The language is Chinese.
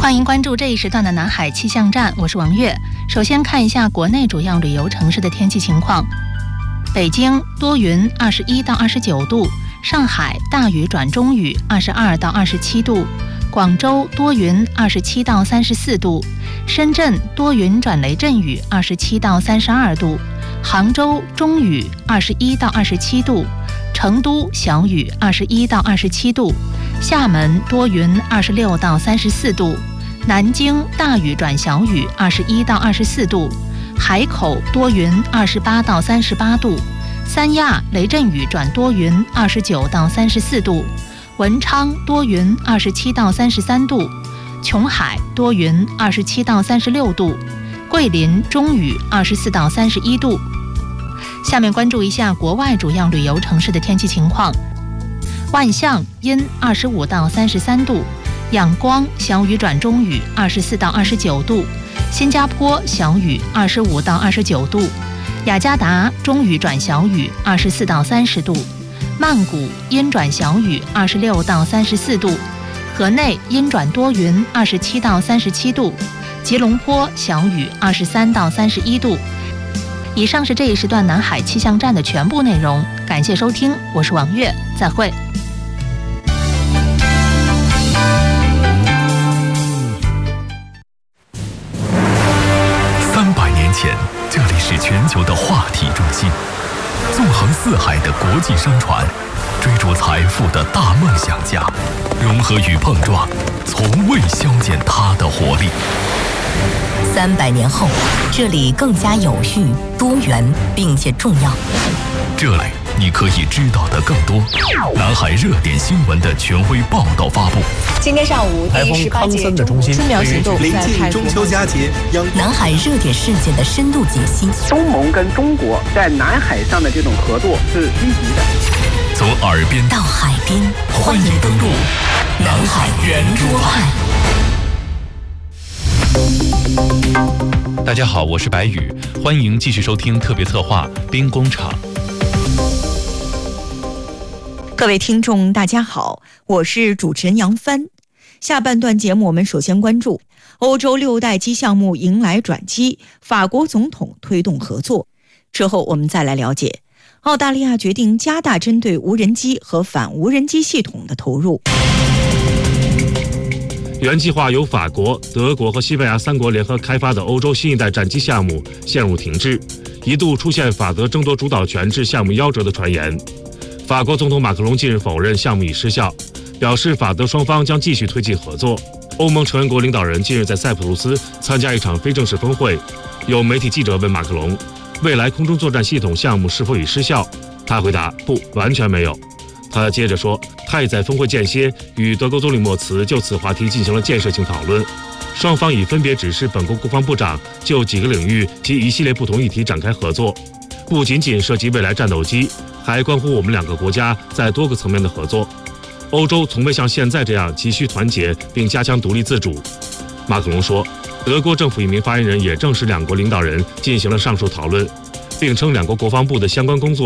欢迎关注这一时段的南海气象站，我是王悦。首先看一下国内主要旅游城市的天气情况。北京多云，21到29度；上海大雨转中雨，22到27度；广州多云，27到34度；深圳多云转雷阵雨，27到32度；杭州中雨，21到27度；成都小雨，21到27度；厦门多云，26到34度；南京大雨转小雨，21到24度；海口多云，28到38度；三亚雷阵雨转多云，29到34度；文昌多云，27到33度；琼海多云，27到36度；桂林中雨，24到31度。下面关注一下国外主要旅游城市的天气情况。万象阴25到33度；仰光小雨转中雨24到29度；新加坡小雨25到29度；雅加达中雨转小雨24到30度；曼谷阴转小雨26到34度；河内阴转多云27到37度；吉隆坡小雨23到31度。以上是这一时段南海气象站的全部内容，感谢收听，我是王悦，再会。 300年前，这里是全球的话题中心，纵横四海的国际商船，追逐财富的大梦想家，融合与碰撞，从未消减它的活力。 300年后，这里更加有序、多元，并且重要。 这里你可以知道的更多。南海热点新闻的权威报道发布。 今天上午，第18届春苗行动临近中秋佳节， 南海热点事件的深度解析。 东盟跟中国在南海上的这种合作是积极的。 从耳边到海边， 欢迎登陆南海圆桌派。 大家好，我是白宇，欢迎继续收听特别策划兵工厂。 各位听众大家好，我是主持人杨帆。下半段节目我们首先关注欧洲6代机项目迎来转机，法国总统推动合作。之后我们再来了解澳大利亚决定加大针对无人机和反无人机系统的投入。 原计划由法国、德国和西班牙3国联合开发的欧洲新一代战机项目陷入停滞，一度出现法德争夺主导权致项目夭折的传言。法国总统马克龙近日否认项目已失效，表示法德双方将继续推进合作。欧盟成员国领导人近日在塞浦路斯参加一场非正式峰会，有媒体记者问马克龙，未来空中作战系统项目是否已失效？他回答不，完全没有。他接着说，他也在峰会间歇与德国总理默茨就此话题进行了建设性讨论，双方已分别指示本国国防部长就几个领域及一系列不同议题展开合作，不仅仅涉及未来战斗机，还关乎我们2个国家在多个层面的合作。欧洲从未像现在这样急需团结并加强独立自主。马克龙说，德国政府一名发言人也证实2国领导人进行了上述讨论，并称2国国防部的相关工作